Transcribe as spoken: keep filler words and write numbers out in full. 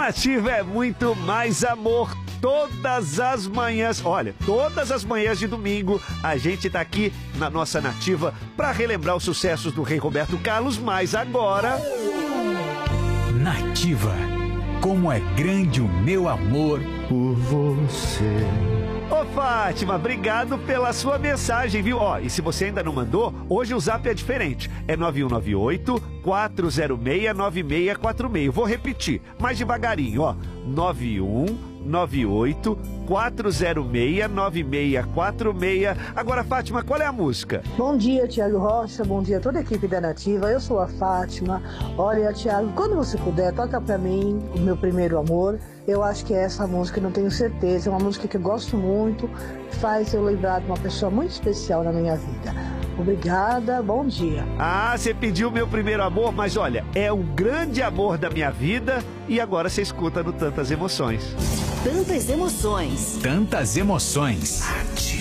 Nativa é muito mais amor. Todas as manhãs, olha, todas as manhãs de domingo, a gente tá aqui na nossa Nativa para relembrar os sucessos do Rei Roberto Carlos, mas agora... Nativa, como é grande o meu amor por você. Ô Fátima, obrigado pela sua mensagem, viu? Ó, e se você ainda não mandou, hoje o zap é diferente. É nove um nove oito, quatro zero seis, nove seis quatro seis. Vou repetir, mais devagarinho, ó. nove um nove oito, quatro zero seis, nove seis quatro seis. Agora, Fátima, qual é a música? Bom dia, Tiago Rocha. Bom dia a toda a equipe da Nativa. Eu sou a Fátima. Olha, Tiago, quando você puder, toca pra mim O Meu Primeiro Amor. Eu acho que é essa música, não tenho certeza. É uma música que eu gosto muito. Faz eu lembrar de uma pessoa muito especial na minha vida. Obrigada, bom dia. Ah, você pediu Meu Primeiro Amor, mas olha, é um grande amor da minha vida. E agora você escuta no Tantas Emoções. Tantas emoções. Tantas emoções. Ativa.